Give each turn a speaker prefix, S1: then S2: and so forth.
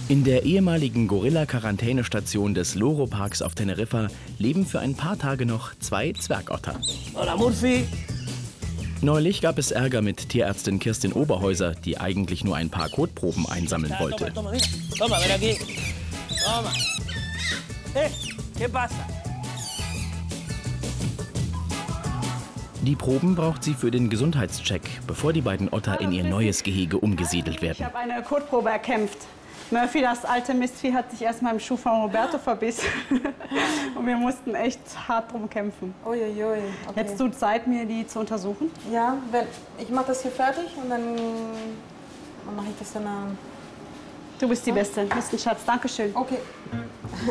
S1: In der ehemaligen Gorilla-Quarantänestation des Loro-Parks auf Teneriffa leben für ein paar Tage noch 2 Zwergotter.
S2: Hola, Murphy.
S1: Neulich gab es Ärger mit Tierärztin Kirstin Oberhäuser, die eigentlich nur ein paar Kotproben einsammeln wollte.
S2: Toma, mira. Toma, ven aquí. Toma. ¿Qué pasa?
S1: Die Proben braucht sie für den Gesundheitscheck, bevor die beiden Otter in ihr neues Gehege umgesiedelt
S3: Ich
S1: werden.
S3: habe eine Kotprobe erkämpft. Murphy, das alte Mistvieh, hat sich erst mal im Schuh von Roberto verbissen. Und wir mussten echt hart drum kämpfen.
S4: Uiuiui. Okay.
S3: Hättest du Zeit, mir die zu untersuchen?
S4: Ja, ich mache das hier fertig und dann mache ich das dann.
S3: Du bist die Beste. Du bist ein Schatz. Dankeschön.
S4: Okay.